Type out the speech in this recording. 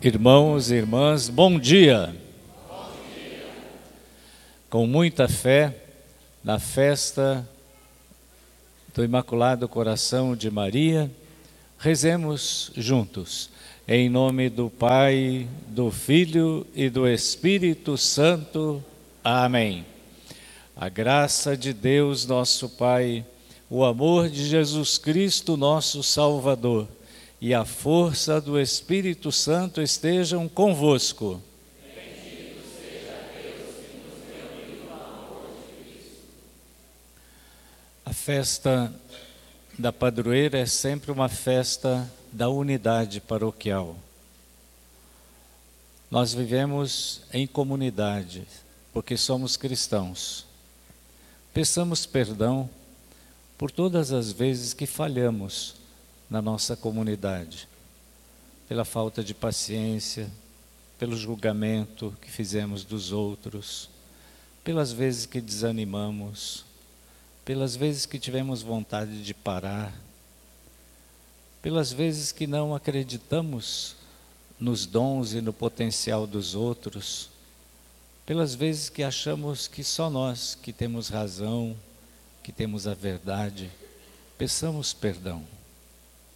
Irmãos e irmãs, bom dia. Bom dia. Com muita fé, na festa do Imaculado Coração de Maria, rezemos juntos, em nome do Pai, do Filho e do Espírito Santo. Amém. A graça de Deus, nosso Pai, o amor de Jesus Cristo, nosso Salvador, e a força do Espírito Santo estejam convosco. Bendito seja Deus que nos reuniu no amor de Cristo. A festa da padroeira é sempre uma festa da unidade paroquial. Nós vivemos em comunidade, porque somos cristãos. Peçamos perdão por todas as vezes que falhamos na nossa comunidade, pela falta de paciência, pelo julgamento que fizemos dos outros, pelas vezes que desanimamos, pelas vezes que tivemos vontade de parar, pelas vezes que não acreditamos nos dons e no potencial dos outros, pelas vezes que achamos que só nós que temos razão, que temos a verdade. Peçamos perdão.